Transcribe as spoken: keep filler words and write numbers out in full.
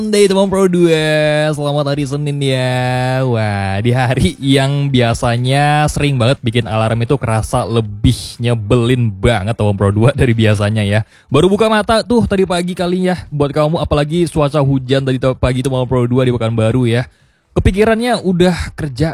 Day teman Pro dua, selamat hari Senin ya. Wah, di hari yang biasanya sering banget bikin alarm itu kerasa lebih nyebelin banget teman Pro dua dari biasanya ya. Baru buka mata tuh tadi pagi kali ya. Buat kamu apalagi cuaca hujan tadi pagi teman Pro dua di Pekanbaru ya. Kepikirannya udah kerja